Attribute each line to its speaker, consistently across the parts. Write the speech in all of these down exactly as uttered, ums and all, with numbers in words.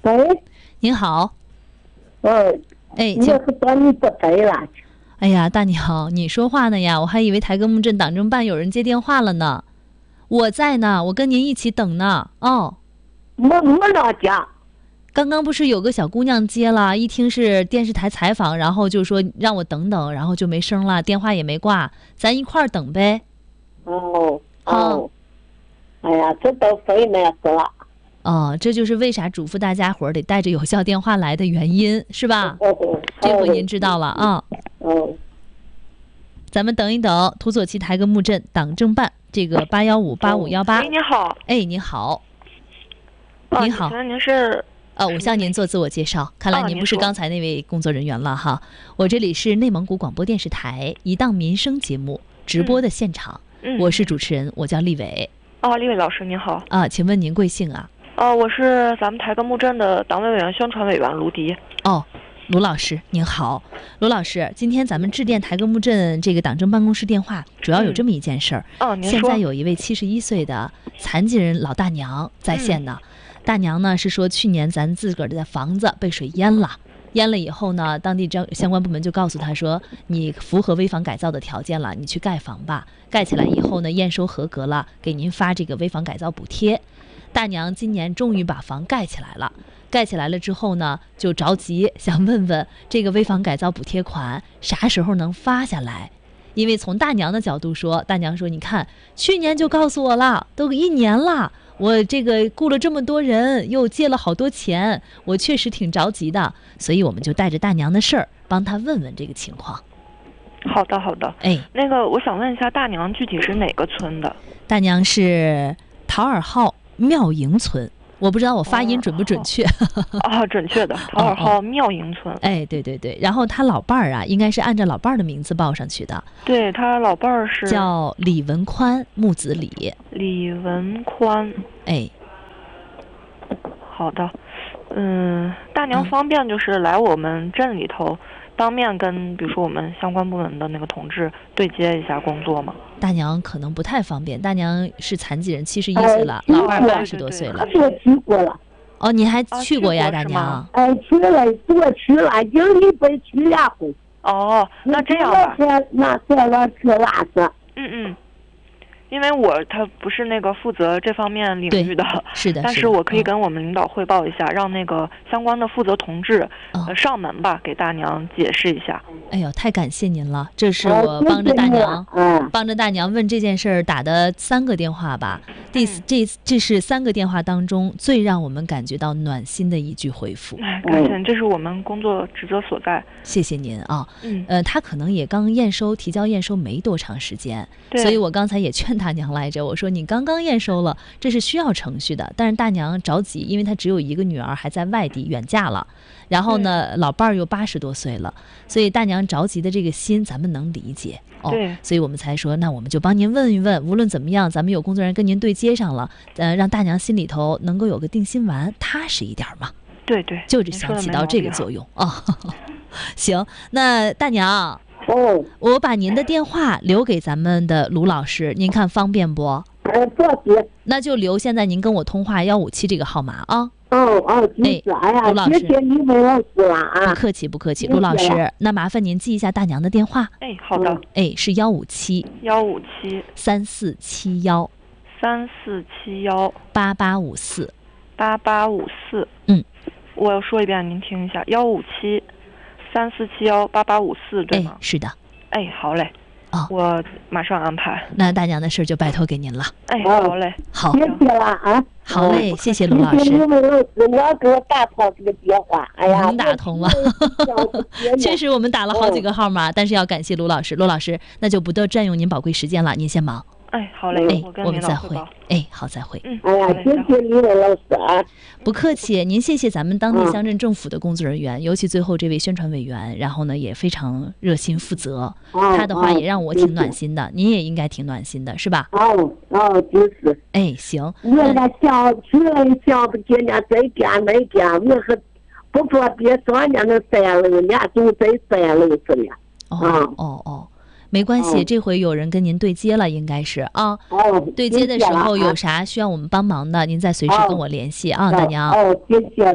Speaker 1: 喂，
Speaker 2: 您好。
Speaker 1: 嗯，
Speaker 2: 哎，
Speaker 1: 你要是把你不在了。
Speaker 2: 哎呀，大娘，你说话呢呀？我还以为台歌木镇党政办有人接电话了呢。我在呢，我跟您一起等呢。哦，
Speaker 1: 我我老家。
Speaker 2: 刚刚不是有个小姑娘接了，一听是电视台采访，然后就说让我等等，然后就没声了，电话也没挂，咱一块儿等呗。
Speaker 1: 哦哦，哎呀，这都费那事了。
Speaker 2: 哦，这就是为啥嘱咐大家伙儿得带着有效电话来的原因，是吧？
Speaker 1: 哦哦，
Speaker 2: 这回您知道了啊。
Speaker 1: 哦，
Speaker 2: 咱们等一等，土佐旗台歌木镇党政办这个八幺五八五幺八。
Speaker 3: 哎，你好。
Speaker 2: 哎，你好。
Speaker 3: 啊、
Speaker 2: 你好。
Speaker 3: 您是？
Speaker 2: 呃，我向您做自我介绍，看来您不是刚才那位工作人员了哈。我这里是内蒙古广播电视台一档民生节目直播的现场，
Speaker 3: 嗯、
Speaker 2: 我是主持人，我叫丽伟。
Speaker 3: 哦，丽伟老师您好。
Speaker 2: 啊，请问您贵姓啊？
Speaker 3: 哦，我是咱们台歌木镇的党委委员、宣传委员卢迪。
Speaker 2: 哦，卢老师您好。卢老师，今天咱们致电台歌木镇这个党政办公室电话，主要有这么一件事儿。
Speaker 3: 嗯、哦，您说。
Speaker 2: 现在有一位七十一岁的残疾人老大娘在线呢。嗯，大娘呢是说，去年咱自个儿的房子被水淹了，淹了以后呢，当地相相关部门就告诉她说，你符合危房改造的条件了，你去盖房吧。盖起来以后呢，验收合格了，给您发这个危房改造补贴。大娘今年终于把房盖起来了，盖起来了之后呢，就着急想问问这个危房改造补贴款啥时候能发下来。因为从大娘的角度说，大娘说，你看去年就告诉我了，都一年了，我这个雇了这么多人，又借了好多钱，我确实挺着急的，所以我们就带着大娘的事儿帮她问问这个情况。
Speaker 3: 好的好的。
Speaker 2: 哎，
Speaker 3: 那个我想问一下，大娘具体是哪个村的？
Speaker 2: 大娘是桃尔号妙营村，我不知道我发音准不准确。
Speaker 3: 啊、哦，准确的，桃尔号妙营村。哦哦、
Speaker 2: 哎，对对对，然后他老伴儿啊，应该是按照老伴儿的名字报上去的。
Speaker 3: 对，他老伴儿是
Speaker 2: 叫李文宽，木子李。
Speaker 3: 李文宽。
Speaker 2: 哎，
Speaker 3: 好的。嗯，大娘方便就是来我们镇里头。嗯，当面跟比如说我们相关部门的那个同志对接一下工作吗？
Speaker 2: 大娘可能不太方便，大娘是残疾人，七十一岁了，呃、老伴儿八十多岁了。
Speaker 1: 我去过了。
Speaker 2: 哦，你还去过呀，
Speaker 3: 啊、
Speaker 2: 大娘？
Speaker 1: 哎，去了，多去了，经理被去两回。
Speaker 3: 哦，那这样吧。
Speaker 1: 那这了去拉子。
Speaker 3: 嗯嗯。因为我他不是那个负责这方面领域的，
Speaker 2: 是的，
Speaker 3: 但是我可以跟我们领导汇报一下，嗯、让那个相关的负责同志、哦、呃上门吧，给大娘解释一下。
Speaker 2: 哎呦，太感谢您了！这是我帮着大娘，
Speaker 1: 嗯、
Speaker 2: 帮着大娘问这件事儿打的三个电话吧。第、嗯、这这是三个电话当中最让我们感觉到暖心的一句回复。
Speaker 3: 哎，感谢，这是我们工作职责所在。
Speaker 2: 谢谢您啊。
Speaker 3: 嗯，
Speaker 2: 呃，他可能也刚验收提交验收没多长时间，所以我刚才也劝大娘来着，我说你刚刚验收了，这是需要程序的，但是大娘着急，因为她只有一个女儿还在外地远嫁了，然后呢老伴儿又八十多岁了，所以大娘着急的这个心咱们能理解哦，
Speaker 3: 对，
Speaker 2: 所以我们才说那我们就帮您问一问，无论怎么样咱们有工作人员跟您对接上了，呃，让大娘心里头能够有个定心丸，踏实一点嘛。
Speaker 3: 对对，
Speaker 2: 就是想起到这个作用啊、哦。行，那大娘，
Speaker 1: 哦，
Speaker 2: 我把您的电话留给咱们的卢老师，您看方便不？
Speaker 1: 呃，多谢。
Speaker 2: 那就留现在您跟我通话幺五七这个号码啊。
Speaker 1: 哦哦，记住，哎呀，谢谢你们老师了啊。
Speaker 2: 不客气不客气，卢老师，那麻烦您记一下大娘的电话。
Speaker 3: 哎，好的。
Speaker 2: 哎，是幺五七
Speaker 3: 幺五七
Speaker 2: 三四七幺
Speaker 3: 三四七幺
Speaker 2: 八八五四
Speaker 3: 八八五四。
Speaker 2: 嗯，
Speaker 3: 我要说一遍，您听一下，幺五七三四七幺八八五四，对吗？
Speaker 2: 哎，是的。
Speaker 3: 哎，好嘞。
Speaker 2: 哦，
Speaker 3: 我马上安排。
Speaker 2: 那大娘的事就拜托给您了。
Speaker 3: 哎，好嘞，
Speaker 2: 好，
Speaker 1: 谢谢了啊。
Speaker 2: 好嘞，谢谢卢老师。
Speaker 1: 谢谢你们老师，我给我打通这个电话，哎呀，
Speaker 2: 您打通了。确实，我们打了好几个号码，但是要感谢卢老师。卢老师，那就不多占用您宝贵时间了，您先忙。
Speaker 3: 哎，好嘞，
Speaker 2: 哎，
Speaker 3: 我跟
Speaker 2: 我们再会。哎，好，再会。
Speaker 3: 嗯，
Speaker 1: 哎呀，谢谢你们老师啊。
Speaker 2: 不客气，您谢谢咱们当地乡镇政府的工作人员，嗯、尤其最后这位宣传委员，然后呢也非常热心负责，
Speaker 1: 哦、
Speaker 2: 他的话也让我挺暖心的，哦、您也应该挺暖心的，是吧？
Speaker 1: 哦哦，就是。
Speaker 2: 哎，行。
Speaker 1: 我那想去了想不见人这边那边，我和不说别说人家那三楼，人家就在三楼去了。
Speaker 2: 哦哦哦。没关系、哦，这回有人跟您对接了，应该是啊。
Speaker 1: 哦，
Speaker 2: 对接的时候有啥需要我们帮忙的，您再随时跟我联系、哦、啊，大娘。
Speaker 1: 哦，谢谢，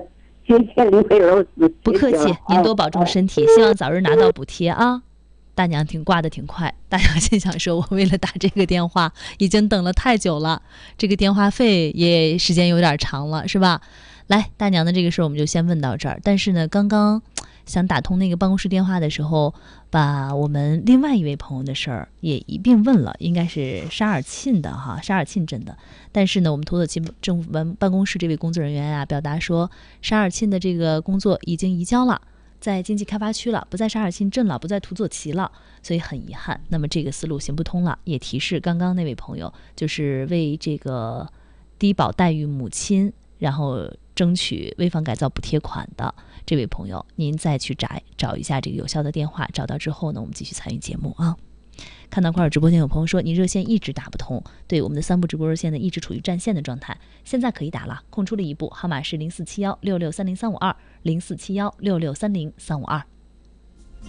Speaker 1: 谢谢李慧老师，
Speaker 2: 不客气，您多保重身体，希望早日拿到补贴啊。大娘挺挂的挺快，大娘心想说，我为了打这个电话已经等了太久了，这个电话费也时间有点长了，是吧？来，大娘的这个事儿我们就先问到这儿。但是呢，刚刚想打通那个办公室电话的时候，把我们另外一位朋友的事儿也一并问了，应该是沙尔沁的哈，沙尔沁镇的。但是呢，我们土佐区政府办办公室这位工作人员啊，表达说沙尔沁的这个工作已经移交了，在经济开发区了，不在沙尔沁镇了，不在土佐旗了，所以很遗憾。那么这个思路行不通了，也提示刚刚那位朋友，就是为这个低保待遇母亲，然后争取危房改造补贴款的这位朋友，您再去找找一下这个有效的电话，找到之后呢，我们继续参与节目啊。看到块儿直播间有朋友说，你热线一直打不通，对，我们的三部直播热线呢一直处于占线的状态，现在可以打了，空出了一部，号码是零四七幺六六三零三五二零四七幺六六三零三五二。